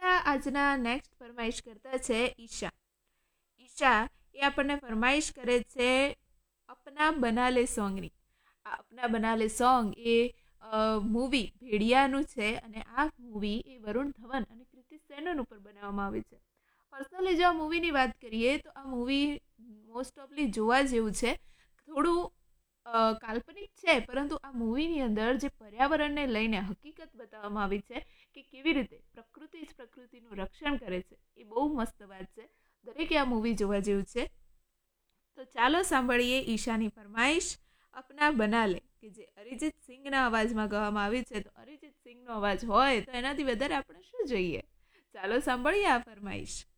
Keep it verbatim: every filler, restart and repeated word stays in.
આપણા આજના નેક્સ્ટ ફરમાઈશ કરતા છે ઈશા. ઈશા એ આપણને ફરમાઈશ કરે છે અપના બના લે સોંગની. આ અપના બના લે સોંગ એ મૂવી ભેડિયાનું છે અને આ મૂવી એ વરુણ ધવન અને કૃતિ સેનન ઉપર બનાવવામાં આવી છે. પર્સનલી જો આ મૂવીની વાત કરીએ તો આ મૂવી મોસ્ટ ઓફલી જોવા જેવું છે. થોડું કાલ્પનિક છે, પરંતુ આ મૂવીની અંદર જે પર્યાવરણને લઈને હકીકત બતાવવામાં આવી છે કે કેવી રીતે પ્રકૃતિ જ પ્રકૃતિનું રક્ષણ કરે છે, એ બહુ મસ્ત વાત છે. દરેકે આ મૂવી જોવા જેવું છે. તો ચાલો સાંભળીએ ઈશાની ફરમાઈશ અપના બના લે, કે જે અરિજીત સિંઘના અવાજમાં ગાવામાં આવી છે. તો અરિજીત સિંઘનો અવાજ હોય તો એનાથી વધારે આપણે શું જોઈએ. ચાલો સાંભળીએ આ ફરમાઈશ.